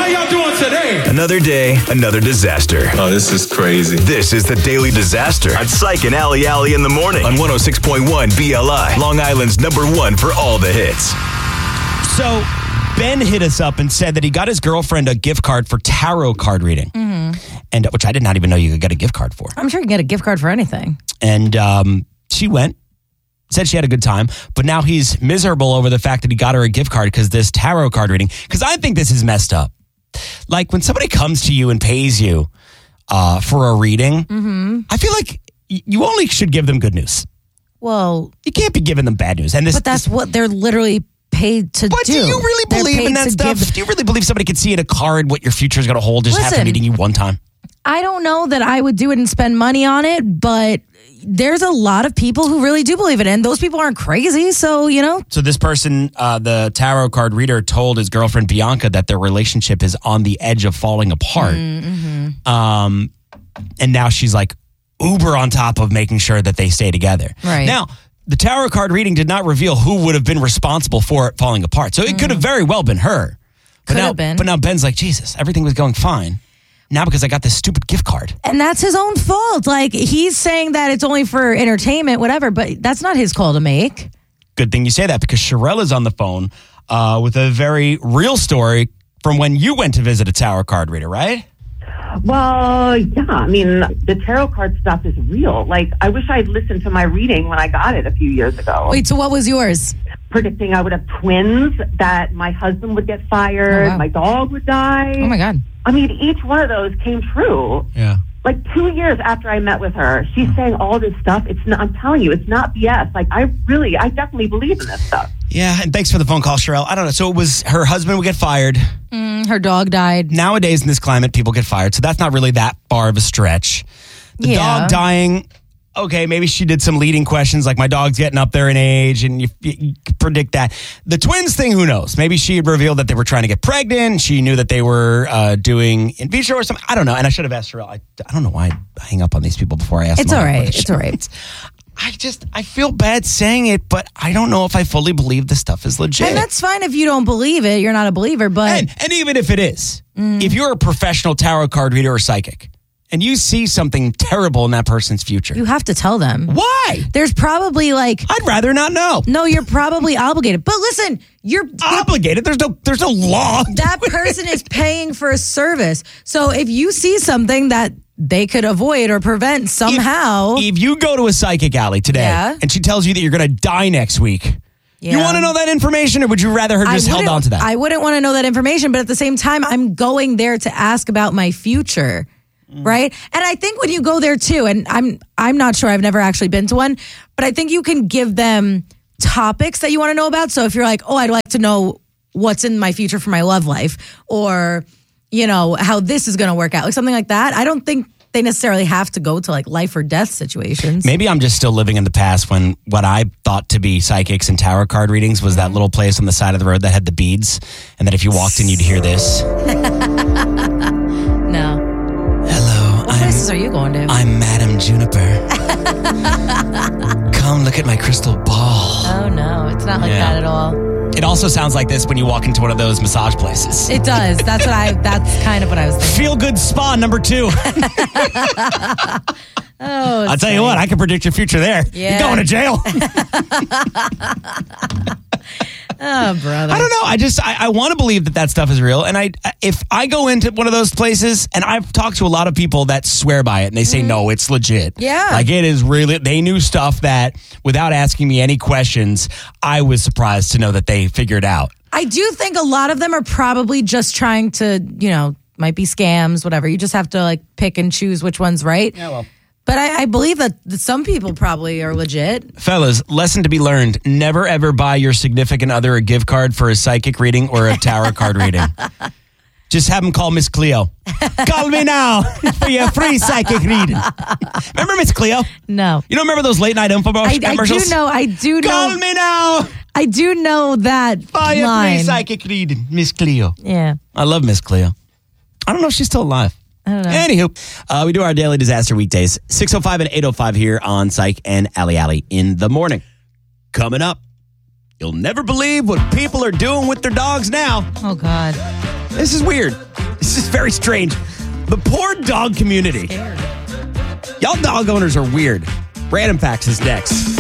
y'all doing today? Another day, another disaster. Oh, this is crazy. This is the Daily Disaster on Psych and Ali Ali in the morning on 106.1 BLI, Long Island's #1 for all the hits. So Ben hit us up and said that he got his girlfriend a gift card for tarot card reading, and which I did not even know you could get a gift card for. I'm sure you can get a gift card for anything. And she went, said she had a good time, but now he's miserable over the fact that he got her a gift card because this tarot card reading. Because I think this is messed up. Like when somebody comes to you and pays you for a reading, I feel like you only should give them good news. Well, you can't be giving them bad news. And but that's what they're literally paid to do. But do you really believe in that stuff? Do you really believe somebody could see in a card what your future is going to hold just after meeting you one time? I don't know that I would do it and spend money on it, but there's a lot of people who really do believe it, and those people aren't crazy, so, you know. So this person, the tarot card reader, told his girlfriend Bianca that their relationship is on the edge of falling apart. And now she's like uber on top of making sure that they stay together. Right. Now, the tarot card reading did not reveal who would have been responsible for it falling apart. So it could have very well been her. But now Ben's like, Jesus, everything was going fine. Now because I got this stupid gift card. And that's his own fault. Like, he's saying that it's only for entertainment, whatever, but that's not his call to make. Good thing you say that, because Sherelle is on the phone with a very real story from when you went to visit a tarot card reader, right? Well, yeah. I mean, the tarot card stuff is real. Like, I wish I'd listened to my reading when I got it a few years ago. Wait, so what was yours? Predicting I would have twins, that my husband would get fired, my dog would die. Oh, my God. I mean, each one of those came true. Yeah. Like 2 years after I met with her, she's saying all this stuff. It's not, I'm telling you, it's not BS. Like, I definitely believe in this stuff. Yeah, and thanks for the phone call, Sherelle. I don't know. So it was her husband would get fired. Her dog died. Nowadays in this climate, people get fired. So that's not really that far of a stretch. The dog dying, okay, maybe she did some leading questions like my dog's getting up there in age, and you predict that. The twins thing, who knows? Maybe she had revealed that they were trying to get pregnant. She knew that they were doing in vitro or something. I don't know. And I should have asked Sherelle. I don't know why I hang up on these people before I ask them. It's all right. It's all right. I feel bad saying it, but I don't know if I fully believe this stuff is legit. And that's fine if you don't believe it. You're not a believer, but... And even if it is, if you're a professional tarot card reader or psychic, and you see something terrible in that person's future, you have to tell them. Why? There's probably like... I'd rather not know. No, you're probably obligated. But listen, you're... Obligated? There's no law. That person is paying for a service. So if you see something that they could avoid or prevent somehow... If you go to a psychic alley today and she tells you that you're going to die next week, you want to know that information, or would you rather her just held on to that? I wouldn't want to know that information, but at the same time, I'm going there to ask about my future. Right? And I think when you go there too, and I'm not sure, I've never actually been to one, but I think you can give them topics that you want to know about. So if you're like, oh, I'd like to know what's in my future for my love life, or, you know, how this is going to work out, like something like that. I don't think they necessarily have to go to like life or death situations. Maybe I'm just still living in the past when what I thought to be psychics and tarot card readings was that little place on the side of the road that had the beads, and that if you walked in, you'd hear this. No. Hello. What places are you going to? I'm Madam Juniper. Come look at my crystal ball. Oh, no. It's not like that at all. It also sounds like this when you walk into one of those massage places. It does. That's kind of what I was thinking. Feel good spa number 2. I'll tell you what, I can predict your future there. Yeah. You're going to jail. Oh, brother. I don't know. I want to believe that stuff is real. And if I go into one of those places, and I've talked to a lot of people that swear by it, and they say, no, it's legit. Yeah. Like, it is really, they knew stuff that without asking me any questions, I was surprised to know that they figured out. I do think a lot of them are probably just trying to, you know, might be scams, whatever. You just have to like pick and choose which one's right. Yeah, well. But I believe that some people probably are legit. Fellas, lesson to be learned. Never, ever buy your significant other a gift card for a psychic reading or a tarot card reading. Just have them call Miss Cleo. Call me now for your free psychic reading. Remember Miss Cleo? No. You don't remember those late night infomercials? I do know. Call me now. I do know that for your line. free psychic reading, Miss Cleo. Yeah. I love Miss Cleo. I don't know if she's still alive. I don't know. Anywho, we do our daily disaster weekdays, 6:05 and 8:05 here on Psych and Ali Ali in the morning. Coming up, You'll never believe what people are doing with their dogs now. Oh, God. This is weird. This is very strange. The poor dog community. Y'all dog owners are weird. Random Facts is next.